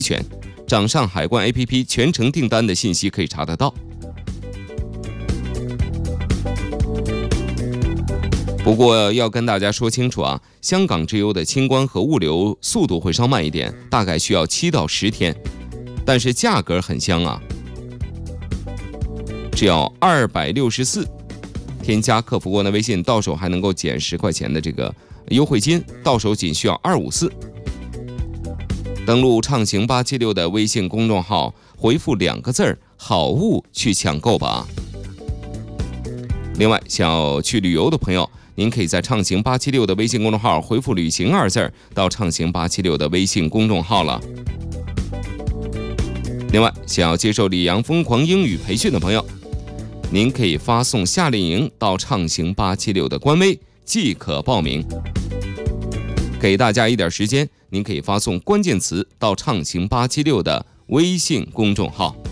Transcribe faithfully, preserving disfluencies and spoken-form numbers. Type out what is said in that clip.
全。掌上海关 A P P 全程订单的信息可以查得到。不过要跟大家说清楚啊，香港之优的清关和物流速度会稍慢一点，大概需要七到十天，但是价格很香啊，只要二百六十四。添加客服官的微信，到手还能够减十块钱的这个优惠金，到手仅需要二五四。登录畅行八七六的微信公众号，回复两个字儿“好物”去抢购吧。另外，想要去旅游的朋友，您可以在畅行八七六的微信公众号回复“旅行”二字儿到畅行八七六的微信公众号了。另外，想要接受李阳疯狂英语培训的朋友，您可以发送夏令营到畅行八七六的官微即可报名。给大家一点时间，您可以发送关键词到畅行八七六的微信公众号。